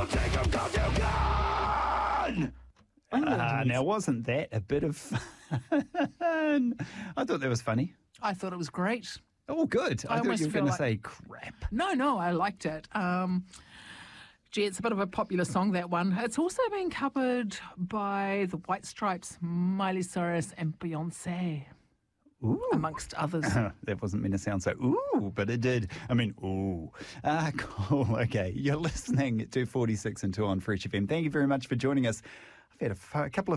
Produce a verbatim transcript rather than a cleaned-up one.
will take them cause you're gone. Uh, now, wasn't that a bit of fun? I thought that was funny. I thought it was great. Oh, good. I, I thought almost you were feel going to like- say crap. No, no, I liked it. Um, gee, it's a bit of a popular song, that one. It's also been covered by the White Stripes, Miley Cyrus and Beyonce, Ooh. amongst others. That wasn't meant to sound so ooh, but it did. I mean, ooh. Ah, cool. Okay. You're listening to forty-six and two on Fresh F M. Thank you very much for joining us. I've had a, f- a couple of